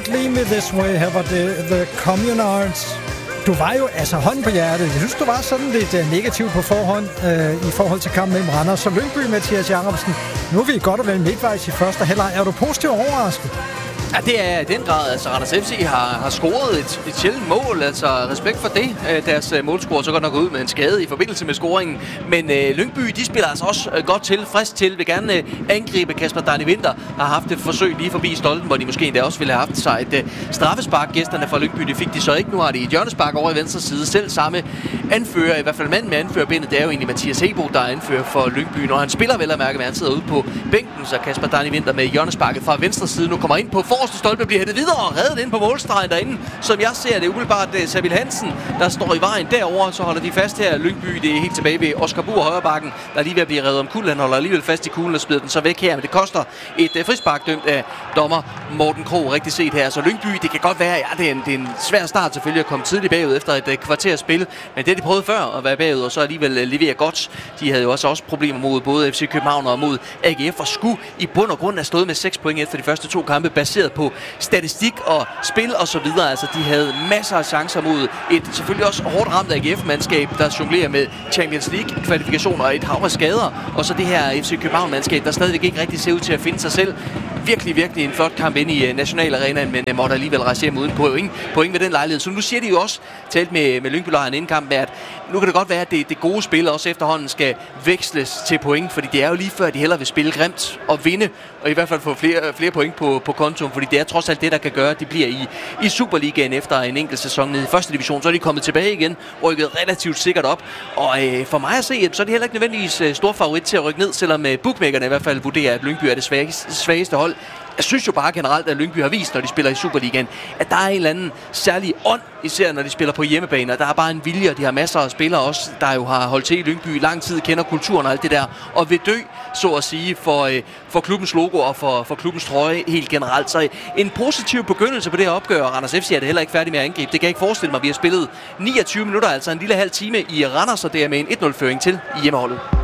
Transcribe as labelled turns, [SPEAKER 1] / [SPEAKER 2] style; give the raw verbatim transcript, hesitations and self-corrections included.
[SPEAKER 1] Don't Leave Me This Way. Her var det The Communards. Du var jo altså hånden på hjertet. Jeg synes, du var sådan lidt uh, negativ på forhånd uh, i forhold til kampen mellem Randers og Lyngby, Mathias Jacobsen. Nu er vi godt og vel midtvejs i første halvleg. Er du positivt overrasket?
[SPEAKER 2] Ja, det er i den grad. Altså, Randers F C har, har scoret et, et sjældent mål. Altså, respekt for det. Deres målscorer så godt nok ud med en skade i forbindelse med scoringen. Men øh, Lyngby, de spiller altså også øh, godt til, frisk til, vil gerne øh, angribe. Kasper Dani Winther har haft et forsøg lige forbi stolpen, hvor de måske endda også ville have haft sig et øh, straffespark. Gæsterne fra Lyngby, det fik de så ikke. Nu har de et hjørnespark over i venstre side. Selv samme anfører, i hvert fald mand med anførerbindet, det er jo egentlig Mathias Hebo, der er anfører for Lyngby. Når han spiller vel at mærke, at han sidder ude på bænken, så Kasper Dani Winther med hjørnesparket fra venstre side nu kommer ind på forreste stolpe, bliver hættet videre og reddet ind på målstregen derinde. Som jeg ser det umiddelbart, det er Samuel Hansen, der står i vejen derover. Så holder de fast her. Lyngby, det er helt tilbage ved Oscar Buhr, højrebakken, der er lige ved at blive reddet om kul. Han holder alligevel fast i kuglen og smider den så væk her, men det koster et uh, frispark dømt af dommer Morten Krog, rigtig set her. Så Lyngby, det kan godt være, ja, det er en, det er en svær start selvfølgelig at komme tidligt bagud efter et uh, kvarters spil, men det de prøvede før at være bagud, og så alligevel uh, levere godt. De havde jo også, også problemer mod både F C København og mod A G F, og skulle i bund og grund have stået med seks point efter de første to kampe, baseret på statistik og spil og så videre. Altså, de havde masser af chancer mod et selvfølgelig også hårdt ramt A G F-mandskab, der jonglerer med Champions League-kvalifikationer og et hav af skader. Og så det her F C København-mandskab, der stadigvæk ikke rigtig ser ud til at finde sig selv. Virkelig, virkelig en flot kamp ind i uh, Nationalarenaen, men uh, måtte alligevel rejse hjem uden point, point ved den lejlighed. Så nu siger de jo også, talt med, med Lyngby-lejren inden kampen, at nu kan det godt være, at det, det gode spil også efterhånden skal veksles til point, fordi det er jo lige før, de hellere vil spille grimt og vinde, og i hvert fald få flere, flere point på, på kontoen, fordi det er trods alt det, der kan gøre, at de bliver i, i Superligaen efter en enkelt sæson nede i første division. Så er de kommet tilbage igen, rykket relativt sikkert op, og øh, for mig at se, så er de heller ikke nødvendigvis øh, stor favorit til at rykke ned, selvom øh, bookmakerne i hvert fald vurderer, at Lyngby er det svageste, svageste hold. Jeg synes jo bare generelt, at Lyngby har vist, når de spiller i Superligaen, at der er en eller anden særlig ånd, især når de spiller på hjemmebane, og der er bare en vilje, og de har masser af spillere også, der jo har holdt til i Lyngby i lang tid, kender kulturen og alt det der, og vil dø, så at sige, for, øh, for klubbens logo og for, for klubbens trøje helt generelt. Så en positiv begyndelse på det her opgør, og Randers F C er det heller ikke færdig med at angribe. Det kan jeg ikke forestille mig. Vi har spillet niogtyve minutter, altså en lille halv time i Randers, og det er med en et nul-føring til i hjemmeholdet.